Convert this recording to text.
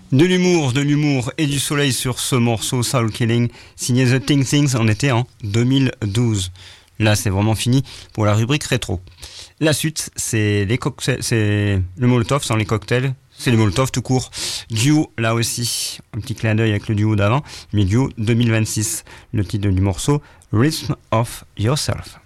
De l'humour et du soleil sur ce morceau Soul Killing, signé The Things, on était en 2012. Là, c'est vraiment fini pour la rubrique rétro. La suite, c'est les cocktails, c'est le Molotov sans les cocktails. C'est les Molotov tout court. Duo, là aussi, un petit clin d'œil avec le duo d'avant, mais duo 2026. Le titre du morceau, Rhythm of Yourself.